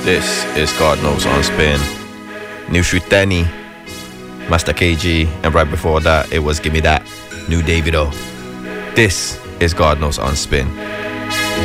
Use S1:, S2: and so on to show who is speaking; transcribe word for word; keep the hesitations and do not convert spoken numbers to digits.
S1: This is God Knows on Spin. New Shuteni, Master K G, and right before that, it was Gimme That, New Davido. This is God Knows on Spin.